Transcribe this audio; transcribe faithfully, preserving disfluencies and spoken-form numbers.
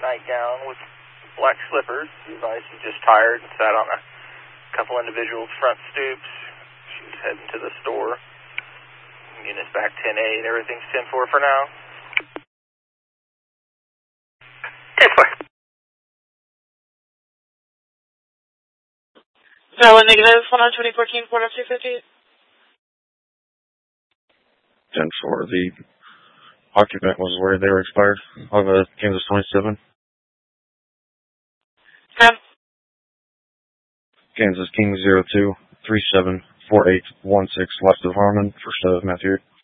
nightgown with black slippers. She advised she's just tired and sat on a couple individuals' front stoops. She was heading to the store. Unit's back ten eight. Everything's ten four for now. ten four. Valid negative, one hundred twenty fourteen, quarter two fifty. ten four. The occupant was where they were expired of uh, Kansas twenty-seven. ten. Kansas King zero two three seven four eight one six west of Harmon, first of Matthew.